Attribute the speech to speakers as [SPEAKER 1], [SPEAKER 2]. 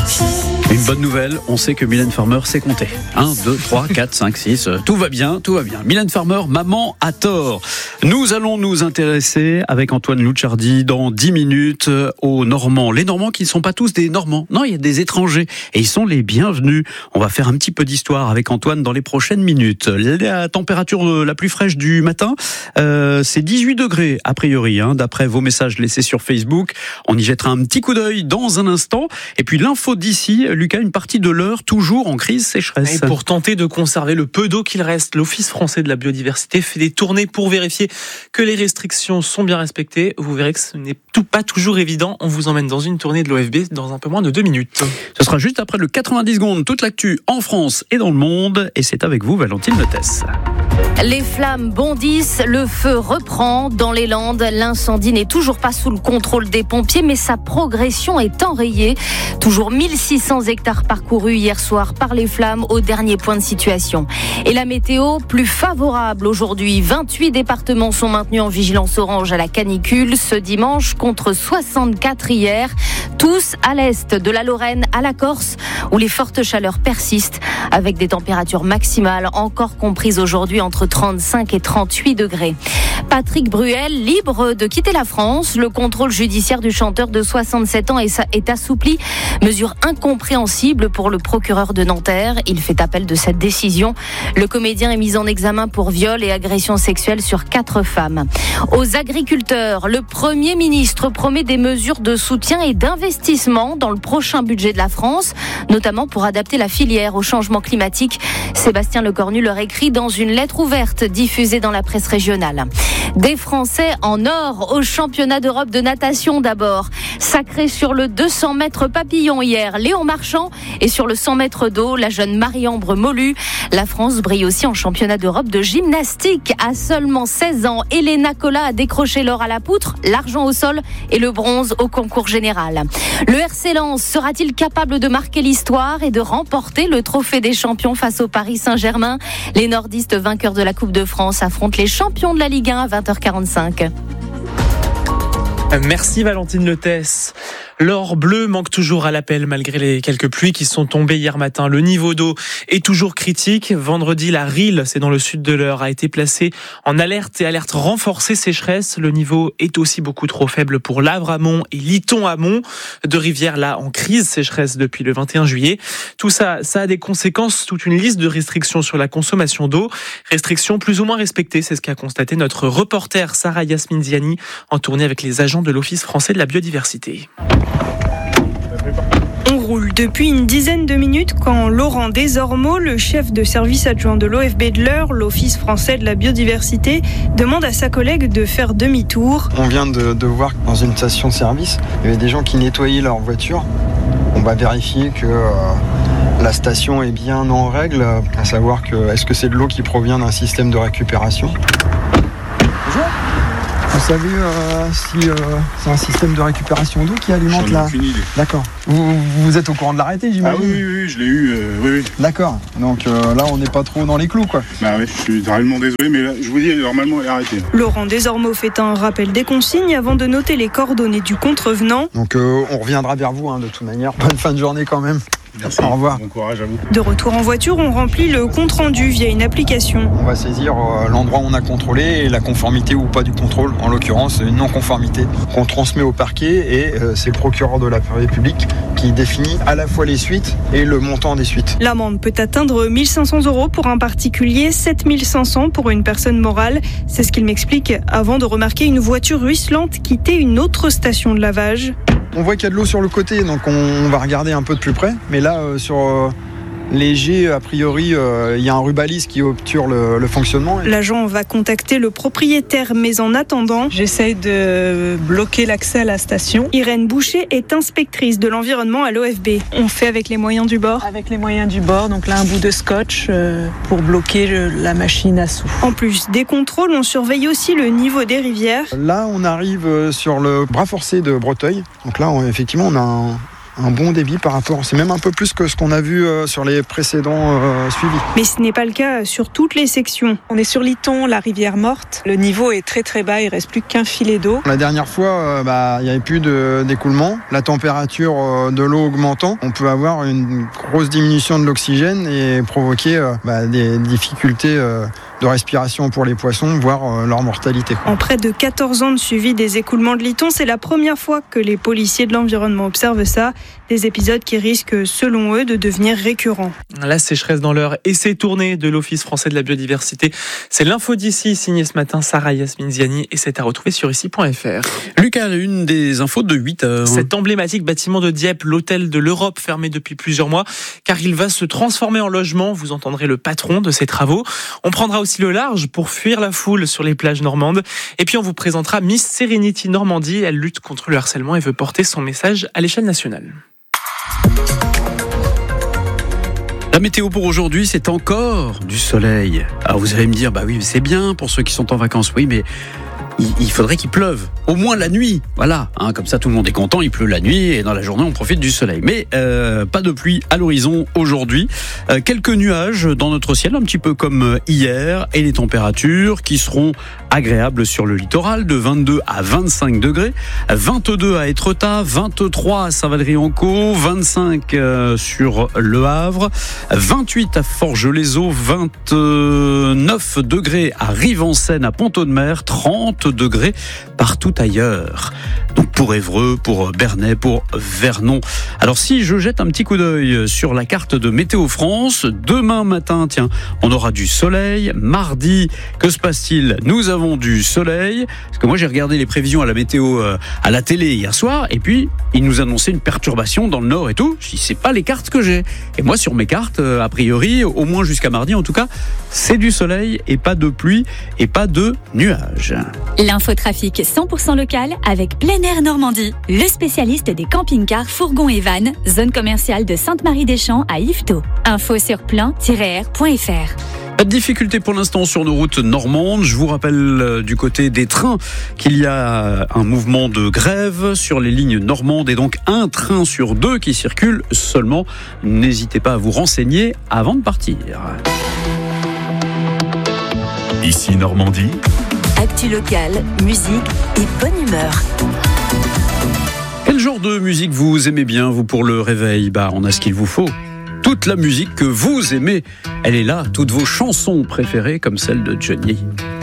[SPEAKER 1] Une bonne nouvelle, on sait que Mylène Farmer sait compter. 1, 2, 3, 4, 5, 6, tout va bien, tout va bien. Mylène Farmer, maman a tort. Nous allons nous intéresser avec Antoine Louchardi dans 10 minutes aux Normands. Les Normands qui ne sont pas tous des Normands. Non, il y a des étrangers et ils sont les bienvenus. On va faire un petit peu d'histoire avec Antoine dans les prochaines minutes. La température la plus fraîche du matin, c'est 18 degrés a priori, d'après vos messages laissés sur Facebook. On y jettera un petit coup d'œil dans un instant. Et puis l'info d'ici, Lucas, une partie de l'heure toujours en crise sécheresse.
[SPEAKER 2] Et pour tenter de conserver le peu d'eau qu'il reste, l'Office français de la biodiversité fait des tournées pour vérifier que les restrictions sont bien respectées. Vous verrez que ce n'est pas toujours évident. On vous emmène dans une tournée de l'OFB dans un peu moins de 2 minutes.
[SPEAKER 1] Ce sera juste après le 90 secondes, toute l'actu en France et dans le monde. Et c'est avec vous, Valentine Leutesse.
[SPEAKER 3] Les flammes bondissent, le feu reprend dans les Landes. L'incendie n'est toujours pas sous le contrôle des pompiers, mais sa progression est enrayée. Toujours 1600 hectares parcourus hier soir par les flammes au dernier point de situation. Et la météo, plus favorable aujourd'hui. 28 départements sont maintenus en vigilance orange à la canicule ce dimanche contre 64 hier. Tous à l'est, de la Lorraine à la Corse, où les fortes chaleurs persistent avec des températures maximales encore comprises aujourd'hui entre 35 et 38 degrés. Patrick Bruel, libre de quitter la France. Le contrôle judiciaire du chanteur de 67 ans est assoupli. Mesure incompréhensible pour le procureur de Nanterre. Il fait appel de cette décision. Le comédien est mis en examen pour viol et agression sexuelle sur 4 femmes. Aux agriculteurs, le Premier ministre promet des mesures de soutien et d'investissement dans le prochain budget de la France, notamment pour adapter la filière au changement climatique. Sébastien Lecornu leur écrit dans une lettre ouverte diffusée dans la presse régionale. Des Français en or au championnat d'Europe de natation d'abord. Sacré sur le 200 mètres papillon hier, Léon Marchand, et sur le 100 mètres d'eau, la jeune Marie-Ambre Molu. La France brille aussi en championnat d'Europe de gymnastique. À seulement 16 ans, Elena Cola a décroché l'or à la poutre, l'argent au sol et le bronze au concours général. Le RC Lens sera-t-il capable de marquer l'histoire et de remporter le trophée des champions face au Paris Saint-Germain? Les nordistes vainqueurs de la Coupe de France affrontent les champions de la Ligue 1 à 20h45.
[SPEAKER 2] Merci Valentine Leutesse. L'or bleu manque toujours à l'appel malgré les quelques pluies qui sont tombées hier matin. Le niveau d'eau est toujours critique. Vendredi, la Rille, c'est dans le sud de l'Eure, a été placée en alerte et alerte renforcée sécheresse. Le niveau est aussi beaucoup trop faible pour Lavre-Amont et Liton-Amont, 2 rivières là en crise sécheresse depuis le 21 juillet. Tout ça a des conséquences, toute une liste de restrictions sur la consommation d'eau. Restrictions plus ou moins respectées, c'est ce qu'a constaté notre reporter Sarah Yasmine Ziani en tournée avec les agents de l'Office français de la biodiversité.
[SPEAKER 4] On roule depuis une dizaine de minutes quand Laurent Desormeaux, le chef de service adjoint de l'OFB de l'Eure, l'Office français de la biodiversité, demande à sa collègue de faire demi-tour.
[SPEAKER 5] On vient de voir que dans une station-service, il y avait des gens qui nettoyaient leur voiture. On va vérifier que la station est bien en règle, à savoir que est-ce que c'est de l'eau qui provient d'un système de récupération. Bonjour. Vous savez si c'est un système de récupération d'eau qui alimente là?
[SPEAKER 6] Aucune idée.
[SPEAKER 5] D'accord. Vous êtes au courant de l'arrêté, j'imagine?
[SPEAKER 6] Ah oui, je l'ai eu, oui.
[SPEAKER 5] D'accord. Donc là, on n'est pas trop dans les clous, quoi.
[SPEAKER 6] Bah oui, je suis vraiment désolé, mais là, je vous dis, normalement, elle est arrêtée.
[SPEAKER 4] Laurent Desormeaux fait un rappel des consignes avant de noter les coordonnées du contrevenant.
[SPEAKER 5] Donc on reviendra vers vous, de toute manière. Bonne fin de journée quand même.
[SPEAKER 6] Merci.
[SPEAKER 5] Au revoir.
[SPEAKER 6] Bon courage à vous.
[SPEAKER 4] De retour en voiture, on remplit le compte-rendu via une application.
[SPEAKER 5] On va saisir l'endroit où on a contrôlé et la conformité ou pas du contrôle. En l'occurrence, une non-conformité qu'on transmet au parquet et c'est le procureur de la République qui définit à la fois les suites et le montant des suites.
[SPEAKER 4] L'amende peut atteindre 1 500 € pour un particulier, 7 500 pour une personne morale. C'est ce qu'il m'explique avant de remarquer une voiture ruisselante quitter une autre station de lavage.
[SPEAKER 5] On voit qu'il y a de l'eau sur le côté, donc on va regarder un peu de plus près. Mais là, sur les jets, a priori, il y a un rubalise qui obture le fonctionnement.
[SPEAKER 4] L'agent va contacter le propriétaire, mais en attendant...
[SPEAKER 7] J'essaye de bloquer l'accès à la station.
[SPEAKER 4] Irène Boucher est inspectrice de l'environnement à l'OFB. On fait avec les moyens du bord?
[SPEAKER 7] Avec les moyens du bord, donc là un bout de scotch pour bloquer la machine à sous.
[SPEAKER 4] En plus des contrôles, on surveille aussi le niveau des rivières.
[SPEAKER 5] Là, on arrive sur le bras forcé de Breteuil. Donc là, effectivement, on a un bon débit par rapport, c'est même un peu plus que ce qu'on a vu sur les précédents suivis.
[SPEAKER 4] Mais ce n'est pas le cas sur toutes les sections.
[SPEAKER 7] On est sur l'Iton, la rivière morte. Le niveau est très très bas, il reste plus qu'un filet d'eau.
[SPEAKER 5] La dernière fois, il n'y avait plus d'écoulement. La température de l'eau augmentant, on peut avoir une grosse diminution de l'oxygène et provoquer des difficultés de respiration pour les poissons, voire leur mortalité.
[SPEAKER 4] En près de 14 ans de suivi des écoulements de l'Iton, c'est la première fois que les policiers de l'environnement observent ça. Des épisodes qui risquent, selon eux, de devenir récurrents.
[SPEAKER 2] La sécheresse dans l'Eure et ses tournées de l'Office français de la biodiversité. C'est l'info d'ici, signé ce matin Sarah Yasmine Ziani, et c'est à retrouver sur ici.fr.
[SPEAKER 1] Lucas, une des infos de 8h.
[SPEAKER 2] Cet emblématique bâtiment de Dieppe, l'hôtel de l'Europe, fermé depuis plusieurs mois, car il va se transformer en logement. Vous entendrez le patron de ces travaux. On prendra aussi le large pour fuir la foule sur les plages normandes. Et puis on vous présentera Miss Serenity Normandie. Elle lutte contre le harcèlement et veut porter son message à l'échelle nationale.
[SPEAKER 1] La météo pour aujourd'hui, c'est encore du soleil. Alors vous allez me dire, oui, c'est bien pour ceux qui sont en vacances. Oui, mais il faudrait qu'il pleuve, au moins la nuit. Voilà, comme ça tout le monde est content, il pleut la nuit et dans la journée on profite du soleil. Mais pas de pluie à l'horizon aujourd'hui. Quelques nuages dans notre ciel, un petit peu comme hier, et les températures qui seront agréables sur le littoral, de 22 à 25 degrés, 22 à Étretat, 23 à Saint-Valery-en-Caux, 25 sur Le Havre, 28 à Forges-les-Eaux, 29 degrés à Rive-en-Seine, à Pont-Audemer, 30 degrés partout ailleurs. Donc pour Évreux, pour Bernay, pour Vernon. Alors si je jette un petit coup d'œil sur la carte de Météo France, demain matin, on aura du soleil. Mardi, que se passe-t-il ? Nous avons du soleil. Parce que moi j'ai regardé les prévisions à la météo à la télé hier soir, et puis ils nous annonçaient une perturbation dans le nord et tout. Je dis, c'est pas les cartes que j'ai. Et moi sur mes cartes, a priori, au moins jusqu'à mardi en tout cas, c'est du soleil et pas de pluie et pas de nuages.
[SPEAKER 8] L'infotrafic 100% local avec Plein Air Normandie, le spécialiste des camping-cars, fourgons et vannes, zone commerciale de Sainte-Marie-des-Champs à Yvetot. Info sur plan-air.fr.
[SPEAKER 1] Pas de difficulté pour l'instant sur nos routes normandes. Je vous rappelle du côté des trains qu'il y a un mouvement de grève sur les lignes normandes et donc un train sur 2 qui circule seulement. N'hésitez pas à vous renseigner avant de partir.
[SPEAKER 9] Ici Normandie.
[SPEAKER 8] Actu locale, musique et bonne humeur.
[SPEAKER 1] Quel genre de musique vous aimez bien, vous, pour le réveil ? On a ce qu'il vous faut. Toute la musique que vous aimez, elle est là. Toutes vos chansons préférées, comme celle de Johnny.